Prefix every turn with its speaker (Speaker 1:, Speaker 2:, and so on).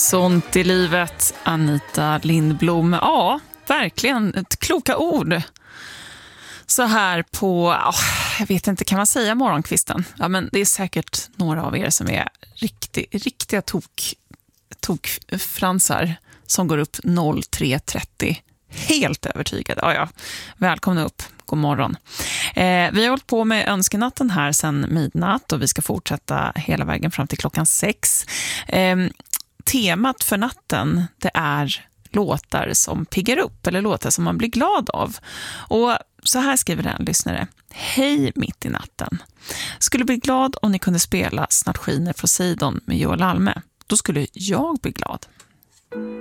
Speaker 1: Sånt i livet, Anita Lindblom. Ja, verkligen ett kloka ord. Så här på, jag vet inte, kan man säga morgonkvisten? Ja, men det är säkert några av er som är riktiga tokfransar som går upp 03.30. Helt övertygad. Ja, välkomna upp. God morgon. Vi har hållit på med önskenatten här sedan midnatt och vi ska fortsätta hela vägen fram till klockan 6. Temat för natten, det är låtar som piggar upp eller låtar som man blir glad av. Och så här skriver en lyssnare. Hej mitt i natten. Skulle bli glad om ni kunde spela Snart skiner Poseidon med Joel Alme. Då skulle jag bli glad.